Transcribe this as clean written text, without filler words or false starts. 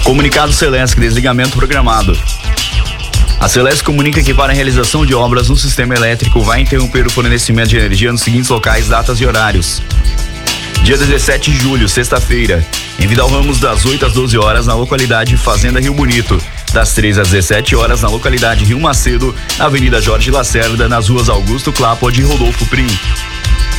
Comunicado Celesc, desligamento programado. A Celesc comunica que para a realização de obras no sistema elétrico vai interromper o fornecimento de energia nos seguintes locais, datas e horários. Dia 17 de julho, sexta-feira, em Vidal Ramos, das 8 às 12 horas, na localidade Fazenda Rio Bonito. Das 3 às 17 horas, na localidade Rio Macedo, na Avenida Jorge Lacerda, nas ruas Augusto Clapod e Rodolfo Prim.